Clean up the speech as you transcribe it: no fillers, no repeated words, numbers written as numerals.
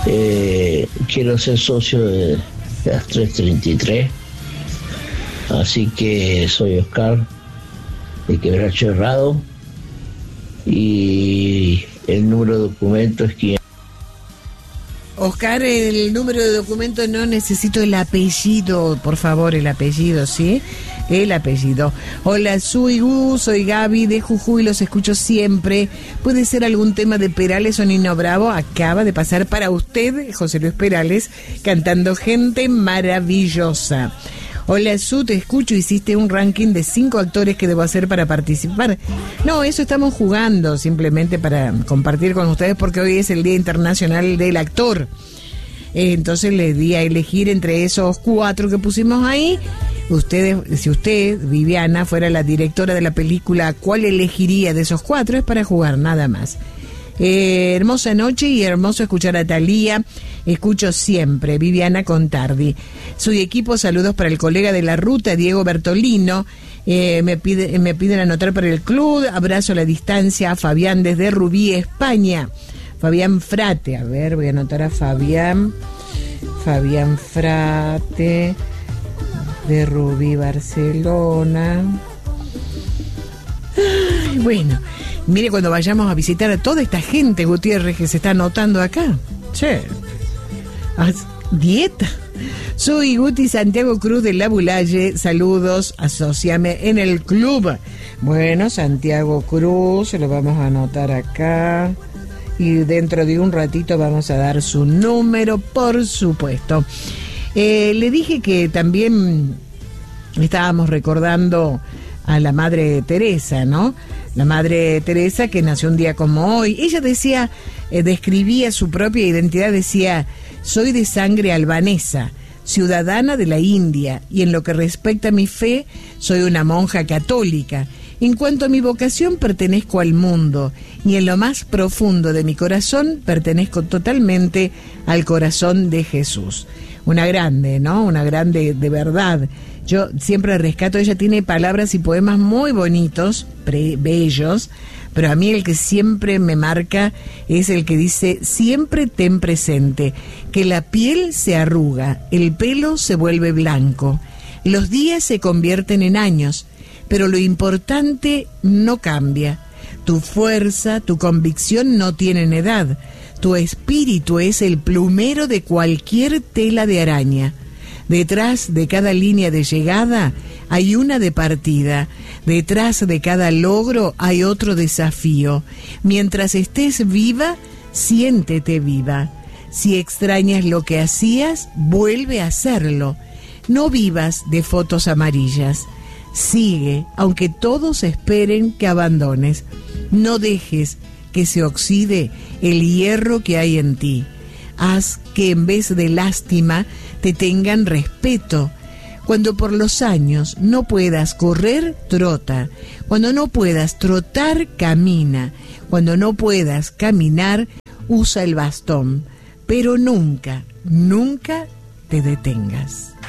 Quiero ser socio de las 333. Así que soy Oscar de Quebracho Herrado y el número de documento es 500. Oscar, el número de documento no necesito el apellido, por favor, el apellido, ¿sí? El apellido. Hola, soy Gaby de Jujuy, los escucho siempre. ¿Puede ser algún tema de Perales o Nino Bravo? Acaba de pasar para usted, José Luis Perales, cantando Gente Maravillosa. Hola, Su, te escucho, hiciste un ranking de 5 actores que debo hacer para participar. No, eso estamos jugando, simplemente para compartir con ustedes, porque hoy es el Día Internacional del Actor. Entonces le di a elegir entre esos 4 que pusimos ahí. Ustedes, si usted, Viviana, fuera la directora de la película, ¿cuál elegiría de esos 4? Es para jugar, nada más. Hermosa noche y hermoso escuchar a Thalía. Escucho siempre, Viviana Contardi. Soy equipo, saludos para el colega de la ruta, Diego Bertolino. Me piden anotar para el club. Abrazo a la distancia a Fabián desde Rubí, España. Fabián Frate, a ver, voy a anotar a Fabián Frate de Rubí, Barcelona. Ay, bueno, mire, cuando vayamos a visitar a toda esta gente, Gutiérrez, que se está anotando acá. Che, dieta. Soy Guti Santiago Cruz de La Bulalle. Saludos, asociame en el club. Bueno, Santiago Cruz, se lo vamos a anotar acá. Y dentro de un ratito vamos a dar su número, por supuesto. Le dije que también estábamos recordando a la Madre Teresa, ¿no? La Madre Teresa, que nació un día como hoy. Ella decía, describía su propia identidad, decía: soy de sangre albanesa, ciudadana de la India, y en lo que respecta a mi fe, soy una monja católica. En cuanto a mi vocación, pertenezco al mundo, y en lo más profundo de mi corazón, pertenezco totalmente al corazón de Jesús. Una grande, ¿no? Una grande de verdad. Yo siempre rescato, ella tiene palabras y poemas muy bonitos, bellos, pero a mí el que siempre me marca es el que dice: siempre ten presente que la piel se arruga, el pelo se vuelve blanco, los días se convierten en años, pero lo importante no cambia. Tu fuerza, tu convicción no tienen edad. Tu espíritu es el plumero de cualquier tela de araña. Detrás de cada línea de llegada hay una de partida. Detrás de cada logro hay otro desafío. Mientras estés viva, siéntete viva. Si extrañas lo que hacías, vuelve a hacerlo. No vivas de fotos amarillas. Sigue, aunque todos esperen que abandones. No dejes que se oxide el hierro que hay en ti. Haz que en vez de lástima te tengan respeto. Cuando por los años no puedas correr, trota. Cuando no puedas trotar, camina. Cuando no puedas caminar, usa el bastón. Pero nunca, nunca te detengas.